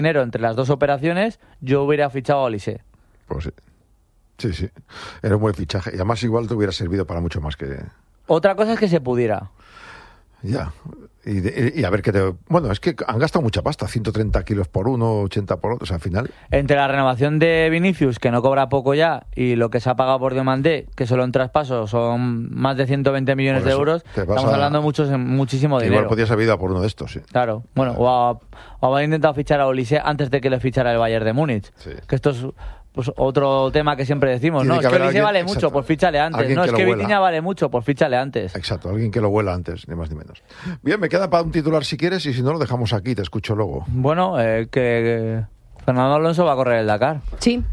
dinero entre las dos operaciones, yo hubiera fichado a Olise. Pues sí. Era un buen fichaje. Y además igual te hubiera servido para mucho más que... Otra cosa es que se pudiera. Ya. Y a ver qué te... Bueno, es que han gastado mucha pasta. 130 kilos por uno, 80 por otro. O sea, al final... Entre la renovación de Vinicius, que no cobra poco ya, y lo que se ha pagado por Diomandé, que solo en traspaso son más de 120 millones de euros, estamos hablando de muchísimo dinero. Igual podías haber ido a por uno de estos, sí. Claro. Bueno, o haber intentado fichar a Olise antes de que le fichara el Bayern de Múnich. Sí. Que esto es... Pues otro tema que siempre decimos, Tiene ¿no? que Es que haber Olise vale alguien, mucho, exacto, pues fíchale antes. alguien No, que es lo que huela. Vitinha vale mucho, pues fíchale antes. Exacto, alguien que lo vuela antes, ni más ni menos. Bien, me queda para un titular si quieres y si no lo dejamos aquí, te escucho luego. Bueno, que Fernando Alonso va a correr el Dakar. Sí.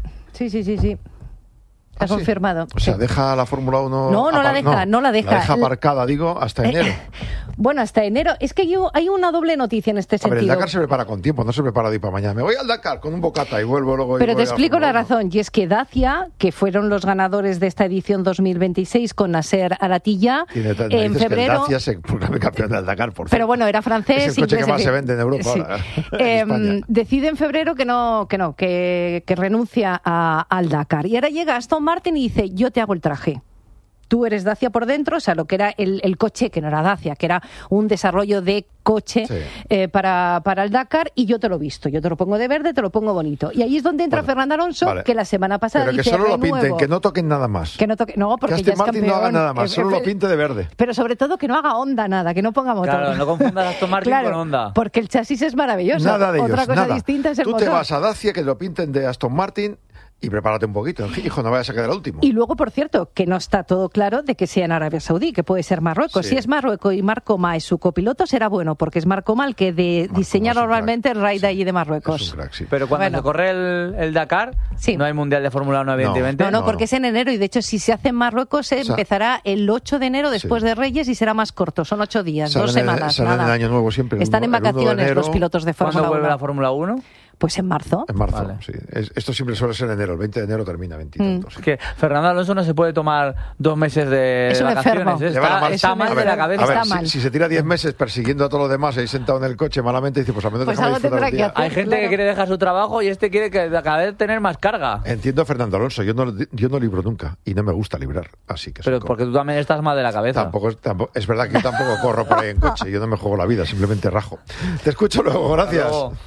Está confirmado. O sea, sí. ¿deja la Fórmula 1? No la deja. La deja aparcada, digo, hasta enero. Bueno, hasta enero. Es que hay una doble noticia en este sentido. A ver, el Dakar se prepara con tiempo, no se prepara de ir para mañana. Me voy al Dakar con un bocata y vuelvo luego. Pero te explico la razón, y es que Dacia, que fueron los ganadores de esta edición 2026 con Nasser Al-Attiyah, en febrero... Que el Dacia se proclame campeón del Dakar, por Pero bueno, era francés. Es el coche que más se vende en Europa sí. ahora, en España. Decide en febrero que renuncia al Dakar. Y ahora llega Aston Martin y dice, yo te hago el traje. Tú eres Dacia por dentro, o sea, lo que era el coche, que no era Dacia, que era un desarrollo de coche para el Dakar, y yo te lo he visto, yo te lo pongo de verde, te lo pongo bonito. Y ahí es donde entra Fernando Alonso, que la semana pasada pero dice, que solo lo pinten, que no toquen nada más. No, porque que ya es Martin campeón. no haga nada más, solo lo pinte de verde. Pero sobre todo que no haga Honda nada, que no ponga motor. Claro, no confundas Aston Martin con Honda. Porque el chasis es maravilloso. Nada de ellos, Otra cosa nada. distinta es el motor. Tú te vas a Dacia, que lo pinten de Aston Martin, y prepárate un poquito. Hijo, no vayas a quedar último. Y luego, por cierto, que no está todo claro de que sea en Arabia Saudí, que puede ser Marruecos. Sí. Si es Marruecos y Marc Oma es su copiloto, será bueno, porque es Marc Oma el que diseña normalmente el raid de allí de Marruecos. Es un crack, sí. Pero cuando se corre el Dakar, no hay Mundial de Fórmula 1, evidentemente. No, porque es en enero, y de hecho, si se hace en Marruecos, empezará el 8 de enero después de Reyes y será más corto. Son 8 días, 2 semanas. Salen el año nuevo siempre. Están en vacaciones los pilotos de Fórmula 1. ¿Cuándo vuelve la Fórmula 1? Pues en marzo. En marzo, vale. Sí. Esto siempre suele ser en enero. El 20 de enero termina, 20 y tantos. Es que Fernando Alonso no se puede tomar 2 meses de vacaciones. Está mal de la cabeza. A ver, está mal. Si se tira 10 meses persiguiendo a todos los demás ahí sentado en el coche malamente, dice, pues al menos déjame disfrutar un día. Hay gente que quiere dejar su trabajo y este quiere que cada vez tener más carga. Entiendo a Fernando Alonso. Yo no libro nunca y no me gusta librar. Así que pero porque tú también estás mal de la cabeza. Tampoco, es verdad que yo tampoco corro por ahí en coche. Yo no me juego la vida, simplemente rajo. Te escucho luego, gracias.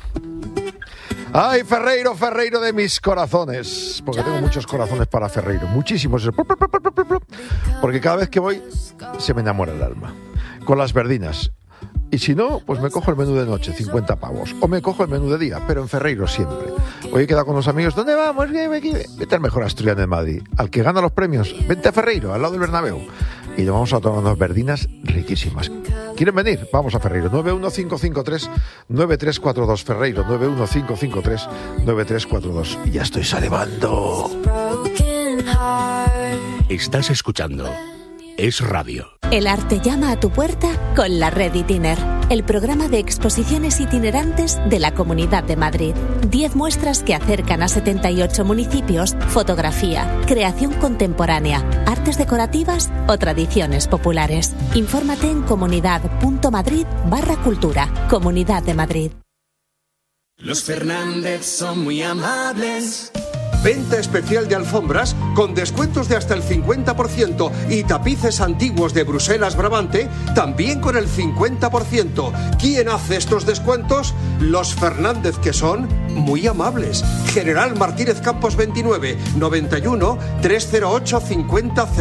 Ay, Ferreiro de mis corazones. Porque tengo muchos corazones para Ferreiro. Muchísimos. Porque cada vez que voy se me enamora el alma. Con las verdinas. Y si no, pues me cojo el menú de noche, 50 pavos. O me cojo el menú de día, pero en Ferreiro siempre. Hoy he quedado con los amigos. ¿Dónde vamos? Vete al mejor asturiano de Madrid. Al que gana los premios. Vente a Ferreiro, al lado del Bernabéu. Y nos vamos a tomar unas verdinas riquísimas. ¿Quieren venir? Vamos a Ferreiro. 91553-9342. Ferreiro, 91553-9342. Y ya estoy salivando. Estás escuchando Es Radio. El arte llama a tu puerta con la Red Itiner, el programa de exposiciones itinerantes de la Comunidad de Madrid. 10 muestras que acercan a 78 municipios, fotografía, creación contemporánea, artes decorativas o tradiciones populares. Infórmate en comunidad.madrid/cultura. Comunidad de Madrid. Los Fernández son muy amables. Venta especial de alfombras con descuentos de hasta el 50% y tapices antiguos de Bruselas Brabante también con el 50%. ¿Quién hace estos descuentos? Los Fernández, que son muy amables. General Martínez Campos 29, 91 308 50